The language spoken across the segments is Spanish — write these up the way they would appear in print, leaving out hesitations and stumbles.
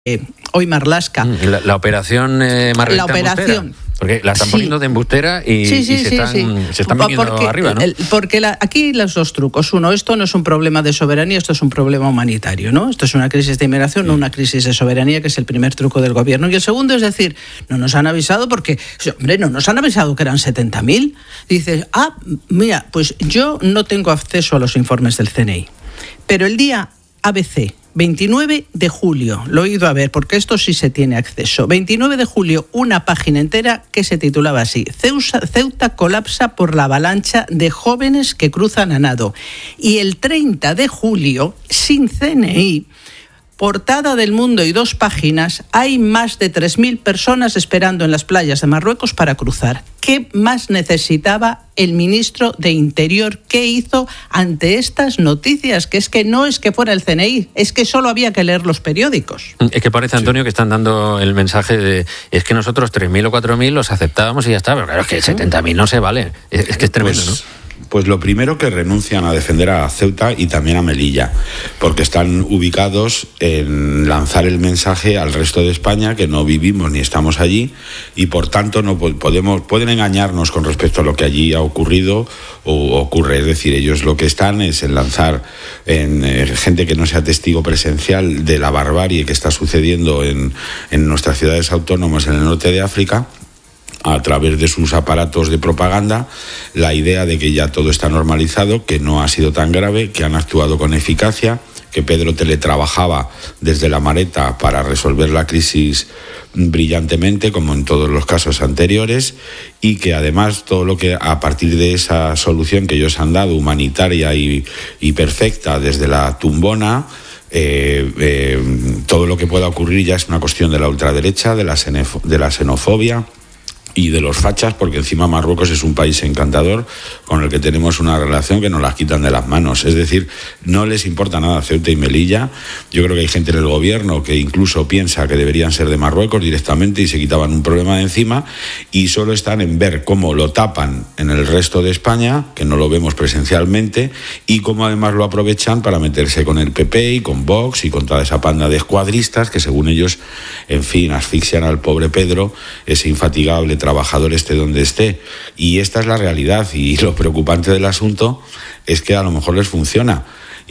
hoy Marlaska. La operación Margarita. La operación. Porque la están poniendo de embustera y se están viniendo arriba, ¿no? Porque aquí los dos trucos. Uno, esto no es un problema de soberanía, esto es un problema humanitario, ¿no? Esto es una crisis de inmigración, no una crisis de soberanía, que es el primer truco del gobierno. Y el segundo es decir, no nos han avisado porque, hombre, no nos han avisado que eran 70.000. Dices, mira, pues yo no tengo acceso a los informes del CNI. Pero el día ABC, 29 de julio, lo he ido a ver porque esto sí se tiene acceso. 29 de julio, una página entera que se titulaba así: Ceuta colapsa por la avalancha de jóvenes que cruzan a nado. Y el 30 de julio, sin CNI, portada del Mundo y 2 páginas, hay más de 3.000 personas esperando en las playas de Marruecos para cruzar. ¿Qué más necesitaba el ministro de Interior? ¿Qué hizo ante estas noticias? Que es que no es que fuera el CNI, es que solo había que leer los periódicos. Es que parece, Antonio, que están dando el mensaje de es que nosotros 3.000 o 4.000 los aceptábamos y ya está, pero claro, es que 70.000 no se vale. Es que es tremendo, ¿no? Pues lo primero, que renuncian a defender a Ceuta y también a Melilla, porque están ubicados en lanzar el mensaje al resto de España que no vivimos ni estamos allí y por tanto no pueden engañarnos con respecto a lo que allí ha ocurrido o ocurre. Es decir, ellos lo que están es en lanzar en gente que no sea testigo presencial de la barbarie que está sucediendo en nuestras ciudades autónomas en el norte de África, a través de sus aparatos de propaganda, la idea de que ya todo está normalizado, que no ha sido tan grave, que han actuado con eficacia, que Pedro teletrabajaba desde La Mareta para resolver la crisis brillantemente, como en todos los casos anteriores, y que además todo lo que a partir de esa solución que ellos han dado, humanitaria y perfecta desde la tumbona, todo lo que pueda ocurrir ya es una cuestión de la ultraderecha, de la xenofobia y de los fachas, porque encima Marruecos es un país encantador con el que tenemos una relación que nos las quitan de las manos. Es decir, no les importa nada Ceuta y Melilla. Yo creo que hay gente en el gobierno que incluso piensa que deberían ser de Marruecos directamente y se quitaban un problema de encima, y solo están en ver cómo lo tapan en el resto de España, que no lo vemos presencialmente, y cómo además lo aprovechan para meterse con el PP y con Vox y con toda esa panda de escuadristas que, según ellos, en fin, asfixian al pobre Pedro, ese infatigable trabajador esté donde esté. Y esta es la realidad, y lo preocupante del asunto es que a lo mejor les funciona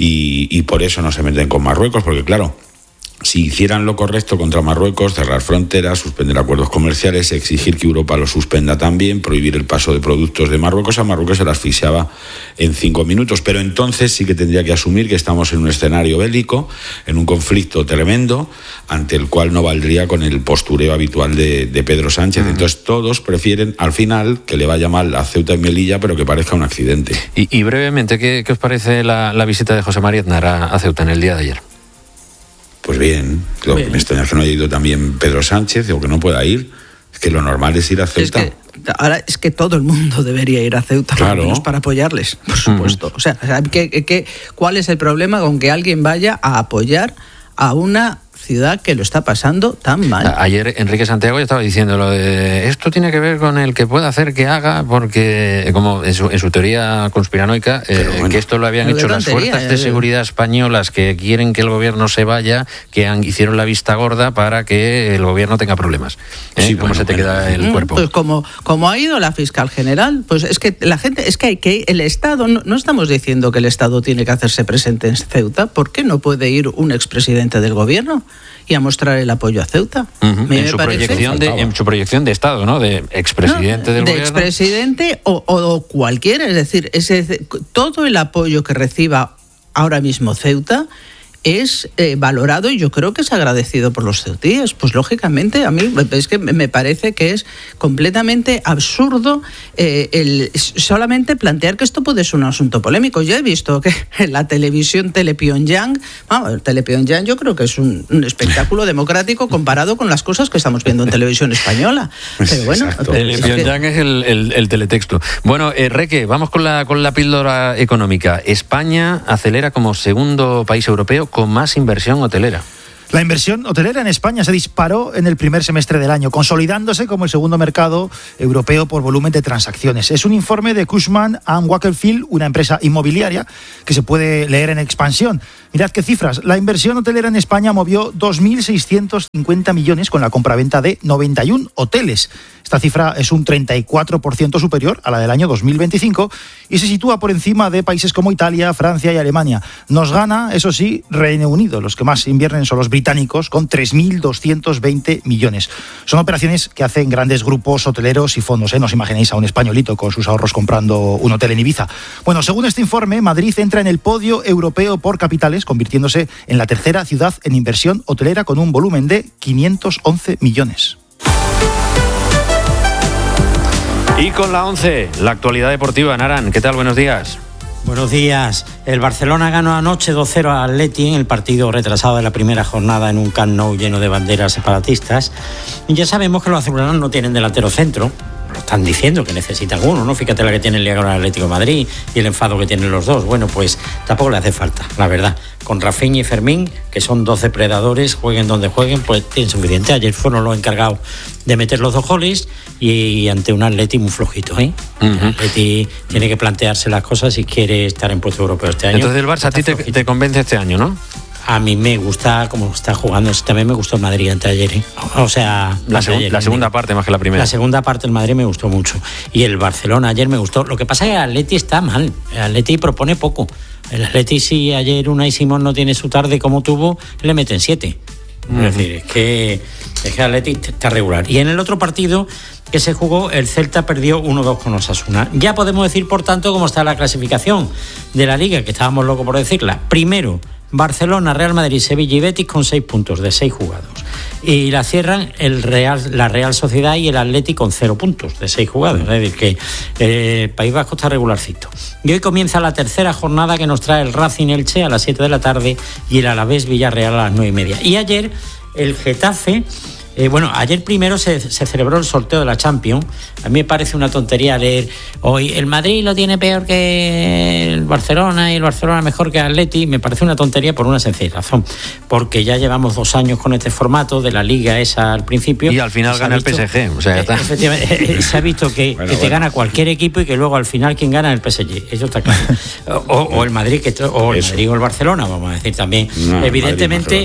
y por eso no se meten con Marruecos, porque claro, si hicieran lo correcto contra Marruecos, cerrar fronteras, suspender acuerdos comerciales, exigir que Europa lo suspenda también, prohibir el paso de productos de Marruecos, a Marruecos se la asfixiaba en 5 minutos. Pero entonces sí que tendría que asumir que estamos en un escenario bélico, en un conflicto tremendo, ante el cual no valdría con el postureo habitual de Pedro Sánchez. Entonces todos prefieren al final que le vaya mal a Ceuta y Melilla, pero que parezca un accidente. Y brevemente, ¿qué os parece la visita de José María Aznar a Ceuta en el día de ayer? Pues bien, lo que me extraña es que no haya ido también Pedro Sánchez, o que no pueda ir. Es que lo normal es ir a Ceuta. Ahora es que todo el mundo debería ir a Ceuta, claro, por lo menos para apoyarles, por supuesto. O sea, ¿cuál es el problema con que alguien vaya a apoyar a una ciudad que lo está pasando tan mal? Ayer Enrique Santiago ya estaba diciendo lo de esto tiene que ver con el que pueda hacer que haga, porque como en su teoría conspiranoica, que esto lo habían hecho las fuerzas de seguridad españolas que quieren que el gobierno se vaya, que hicieron la vista gorda para que el gobierno tenga problemas. Sí, ¿cómo se te queda el cuerpo? Pues como ha ido la fiscal general, pues es que la gente, es que el Estado, no estamos diciendo que el Estado tiene que hacerse presente en Ceuta. ¿Por qué no puede ir un expresidente del gobierno y a mostrar el apoyo a Ceuta? En su proyección de Estado, ¿no? De expresidente del gobierno. De expresidente o cualquiera. Es decir, todo el apoyo que reciba ahora mismo Ceuta es valorado y yo creo que es agradecido por los ceutíes. Pues lógicamente a mí es que me parece que es completamente absurdo solamente plantear que esto puede ser un asunto polémico. Yo he visto que en la televisión Telepyongyang, Telepyongyang yo creo que es un espectáculo democrático comparado con las cosas que estamos viendo en televisión española. Pero bueno, Telepyongyang es el teletexto. Bueno, Reque, vamos con la píldora económica. España acelera como segundo país europeo con más inversión hotelera. La inversión hotelera en España se disparó en el primer semestre del año, consolidándose como el segundo mercado europeo por volumen de transacciones. Es un informe de Cushman & Wakefield, una empresa inmobiliaria que se puede leer en Expansión. Mirad qué cifras. La inversión hotelera en España movió 2.650 millones con la compraventa de 91 hoteles. Esta cifra es un 34% superior a la del año 2025 y se sitúa por encima de países como Italia, Francia y Alemania. Nos gana, eso sí, Reino Unido. Los que más invierten son los británicos, con 3.220 millones. Son operaciones que hacen grandes grupos hoteleros y fondos. No os imaginéis a un españolito con sus ahorros comprando un hotel en Ibiza. Bueno, según este informe, Madrid entra en el podio europeo por capitales, convirtiéndose en la tercera ciudad en inversión hotelera con un volumen de 511 millones. Y con la 11, la actualidad deportiva. Naran, ¿qué tal? Buenos días. Buenos días. El Barcelona ganó anoche 2-0 al Atleti en el partido retrasado de la primera jornada en un Camp Nou lleno de banderas separatistas. Y ya sabemos que los azulgranas no tienen delantero centro. Lo están diciendo que necesitan uno, ¿no? Fíjate la que tiene el Liga con el Atlético de Madrid y el enfado que tienen los dos. Bueno, pues tampoco le hace falta, la verdad. Con Rafinha y Fermín, que son dos depredadores, jueguen donde jueguen, pues tienen suficiente. Ayer fueron los encargados de meter los 2 goles y ante un Atleti muy flojito, ¿eh? El Atleti tiene que plantearse las cosas si quiere estar en puesto europeo este año. Entonces el Barça a ti te convence este año, ¿no? A mí me gusta cómo está jugando. También me gustó el Madrid anteayer, ¿eh? O sea, la segunda parte más que la primera. La segunda parte del Madrid me gustó mucho. Y el Barcelona ayer me gustó. Lo que pasa es que el Atleti está mal. El Atleti propone poco. El Atleti, si ayer Unai Simón no tiene su tarde como tuvo, le meten 7. Es decir, es que el Atleti está regular. Y en el otro partido que se jugó, el Celta perdió 1-2 con Osasuna. Ya podemos decir, por tanto, cómo está la clasificación de la Liga, que estábamos locos por decirla. Primero, Barcelona, Real Madrid, Sevilla y Betis con 6 puntos de 6 jugados. Y la cierran la Real Sociedad y el Atleti con 0 puntos de 6 jugados. Es decir, que el País Vasco está regularcito. Y hoy comienza la tercera jornada que nos trae el Racing Elche a las 7 de la tarde y el Alavés Villarreal a las 9:30. Y ayer el Getafe... ayer primero se celebró el sorteo de la Champions. A mí me parece una tontería leer hoy el Madrid lo tiene peor que el Barcelona y el Barcelona mejor que el Atleti. Me parece una tontería por una sencilla razón, porque ya llevamos 2 años con este formato de la liga esa al principio. Y al final gana el PSG, o sea, ya está. Efectivamente, se ha visto que te gana cualquier equipo y que luego al final quien gana es el PSG. Eso está claro. O el Madrid, o el Madrid o el Barcelona, vamos a decir también. No, evidentemente,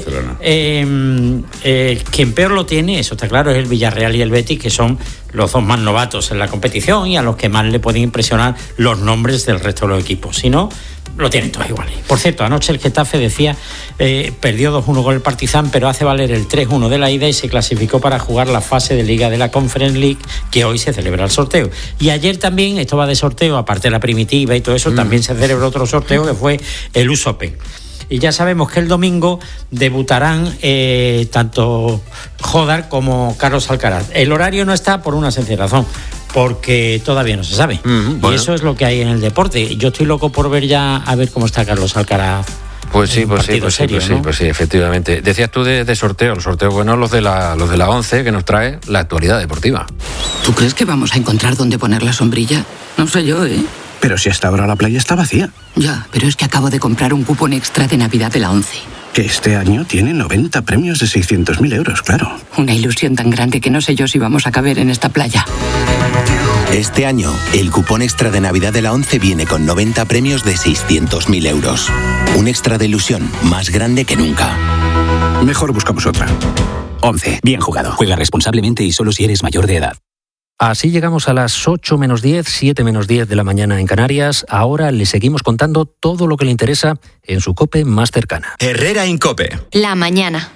quien peor lo tiene, eso está claro, es el Villarreal y el Betis, que son los 2 más novatos en la competición y a los que más le pueden impresionar los nombres del resto de los equipos. Si no, lo tienen todos iguales. Por cierto, anoche el Getafe decía perdió 2-1 con el Partizan, pero hace valer el 3-1 de la ida y se clasificó para jugar la fase de Liga de la Conference League, que hoy se celebra el sorteo. Y ayer también, esto va de sorteo, aparte de la primitiva y todo eso, también se celebró otro sorteo que fue el US Open. Y ya sabemos que el domingo debutarán tanto Jodar como Carlos Alcaraz. El horario no está por una sencilla razón, porque todavía no se sabe. Bueno. Y eso es lo que hay en el deporte. Yo estoy loco por ver ya a ver cómo está Carlos Alcaraz. Pues sí, efectivamente. Decías tú de sorteo, los sorteos buenos, los de la 11, que nos trae la actualidad deportiva. ¿Tú crees que vamos a encontrar dónde poner la sombrilla? No sé yo, ¿eh? Pero si hasta ahora la playa está vacía. Ya, pero es que acabo de comprar un cupón extra de Navidad de la 11. Que este año tiene 90 premios de 600.000 euros, claro. Una ilusión tan grande que no sé yo si vamos a caber en esta playa. Este año, el cupón extra de Navidad de la 11 viene con 90 premios de 600.000 euros. Un extra de ilusión más grande que nunca. Mejor buscamos otra. 11. Bien jugado. Juega responsablemente y solo si eres mayor de edad. Así llegamos a las 8 menos 10, 7 menos 10 de la mañana en Canarias. Ahora le seguimos contando todo lo que le interesa en su COPE más cercana. Herrera Incope. La mañana.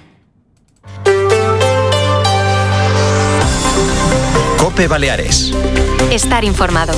COPE Baleares. Estar informado.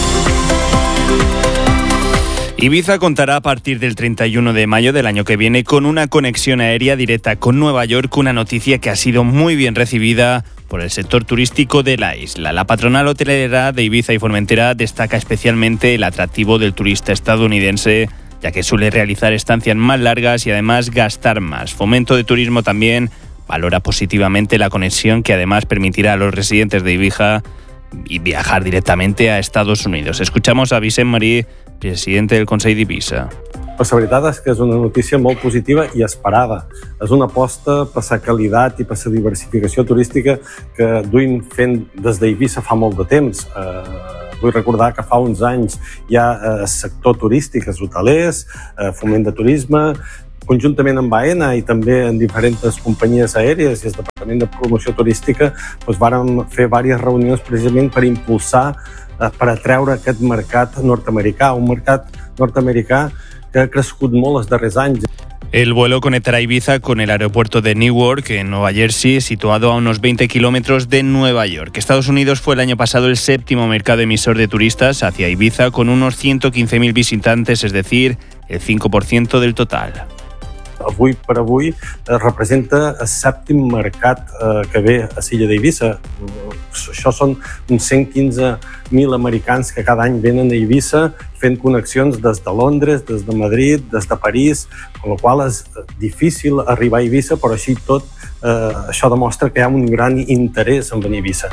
Ibiza contará a partir del 31 de mayo del año que viene con una conexión aérea directa con Nueva York, una noticia que ha sido muy bien recibida por el sector turístico de la isla. La patronal hotelera de Ibiza y Formentera destaca especialmente el atractivo del turista estadounidense, ya que suele realizar estancias más largas y además gastar más. Fomento de Turismo también valora positivamente la conexión que además permitirá a los residentes de Ibiza y viajar directamente a Estados Unidos. Escuchamos a Vicent Marí, presidente del Consell d'Ibiza. Però la veritat és que és una notícia molt positiva i esperada. És una aposta per la qualitat i per la diversificació turística que duim fent des d'Eivissa fa molt de temps. Vull recordar que fa uns anys hi ha sector turístic, els hotelers, foment de turisme, conjuntament amb AENA i també en diferents companyies aèries i el Departament de Promoció Turística vàrem fer diverses reunions precisament per impulsar, per atreure aquest mercat nord-americà, un mercat nord-americà que ha crescut molt els darrers anys. El vuelo conectará Ibiza con el aeropuerto de Newark, en Nueva Jersey, situado a unos 20 kilómetros de Nueva York. Estados Unidos fue el año pasado el séptimo mercado emisor de turistas hacia Ibiza, con unos 115.000 visitantes, es decir, el 5% del total. Avui per avui representa el sèptim mercat que ve a l'illa d'Eivissa. Això són uns 115.000 americans que cada any venen a Eivissa fent connexions des de Londres, des de Madrid, des de París, amb la qual és difícil arribar a Eivissa, però així tot això demostra que hi ha un gran interès en venir a Eivissa.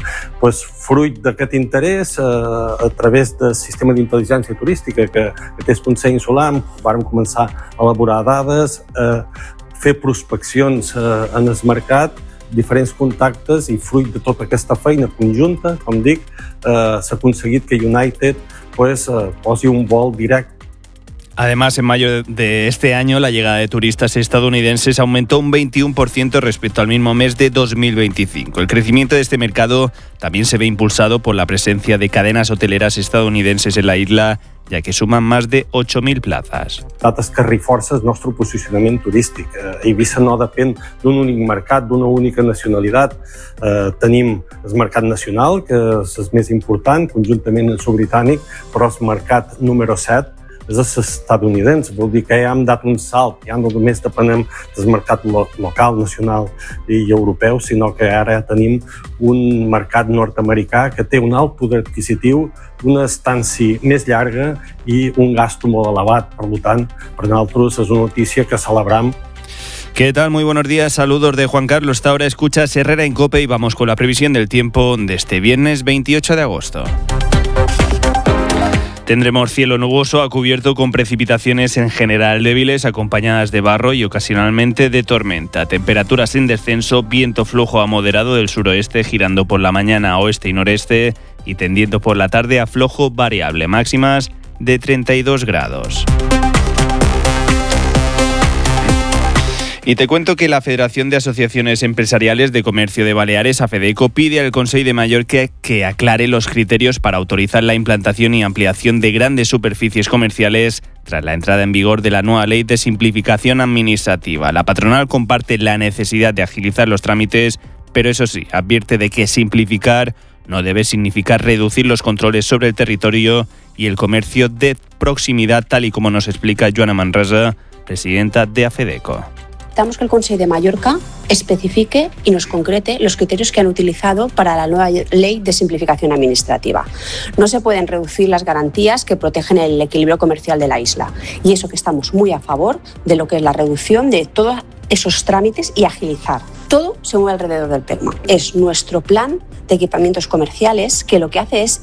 Fruit d'aquest interès, a través del sistema d'intel·ligència turística que té el Consell Insular, vam començar a elaborar dades, fer prospeccions en el mercat, diferents contactes, i fruit de tota aquesta feina conjunta, com dic, s'ha aconseguit que United posi un vol directe. Además, en mayo de este año, la llegada de turistas estadounidenses aumentó un 21% respecto al mismo mes de 2025. El crecimiento de este mercado también se ve impulsado por la presencia de cadenas hoteleras estadounidenses en la isla, ja que suman más de 8.000 plazas. És que reforça el nostre posicionament turístic. Eivissa no depèn d'un únic mercat, d'una única nacionalitat. Tenim el mercat nacional, que és el més important, conjuntament amb el britànic, però el mercat número 7 és estadounidense. Vol dir que ja hem dat un salt, ja no només depenem del mercat local, nacional i europeu, sinó que ara ja tenim un mercat nord-americà que té un alt poder adquisitiu, una estància més llarga i un gasto molt elevat. Per tant, per nosaltres és una notícia que celebram. ¿Qué tal? Muy buenos días, saludos de Juan Carlos. Hasta ahora escuchas Herrera en COPE y vamos con la previsión del tiempo de este viernes 28 de agosto. Tendremos cielo nuboso a cubierto con precipitaciones en general débiles, acompañadas de barro y ocasionalmente de tormenta. Temperaturas en descenso, viento flojo a moderado del suroeste, girando por la mañana a oeste y noreste y tendiendo por la tarde a flojo variable, máximas de 32 grados. Y te cuento que la Federación de Asociaciones Empresariales de Comercio de Baleares, AFEDECO, pide al Consell de Mallorca que aclare los criterios para autorizar la implantación y ampliación de grandes superficies comerciales tras la entrada en vigor de la nueva ley de simplificación administrativa. La patronal comparte la necesidad de agilizar los trámites, pero eso sí, advierte de que simplificar no debe significar reducir los controles sobre el territorio y el comercio de proximidad, tal y como nos explica Joana Manresa, presidenta de AFEDECO. Necesitamos que el Consell de Mallorca especifique y nos concrete los criterios que han utilizado para la nueva ley de simplificación administrativa. No se pueden reducir las garantías que protegen el equilibrio comercial de la isla, y eso que estamos muy a favor de lo que es la reducción de todos esos trámites y agilizar. Todo se mueve alrededor del PECMA. Es nuestro plan de equipamientos comerciales que lo que hace es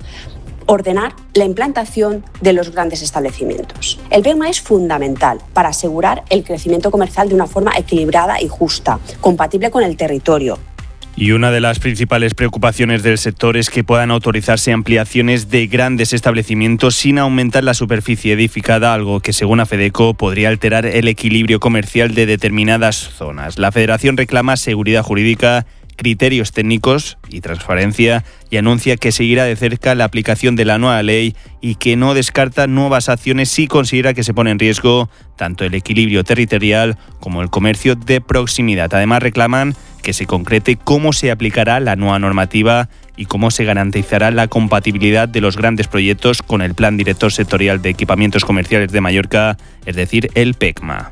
ordenar la implantación de los grandes establecimientos. El PECMA es fundamental para asegurar el crecimiento comercial de una forma equilibrada y justa, compatible con el territorio. Y una de las principales preocupaciones del sector es que puedan autorizarse ampliaciones de grandes establecimientos sin aumentar la superficie edificada, algo que según AFEDECO podría alterar el equilibrio comercial de determinadas zonas. La Federación reclama seguridad jurídica, criterios técnicos y transparencia, y anuncia que seguirá de cerca la aplicación de la nueva ley y que no descarta nuevas acciones si considera que se pone en riesgo tanto el equilibrio territorial como el comercio de proximidad. Además, reclaman que se concrete cómo se aplicará la nueva normativa y cómo se garantizará la compatibilidad de los grandes proyectos con el Plan Director Sectorial de Equipamientos Comerciales de Mallorca, es decir, el PECMA.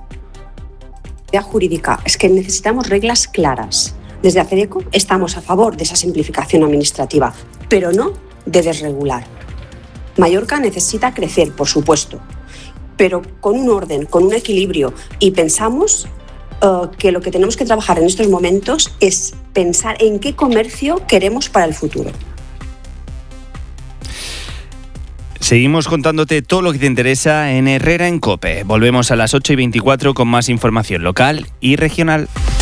La jurídica es que necesitamos reglas claras. Desde AFEDECO estamos a favor de esa simplificación administrativa, pero no de desregular. Mallorca necesita crecer, por supuesto, pero con un orden, con un equilibrio, y pensamos que lo que tenemos que trabajar en estos momentos es pensar en qué comercio queremos para el futuro. Seguimos contándote todo lo que te interesa en Herrera en COPE. Volvemos a las 8:24 con más información local y regional.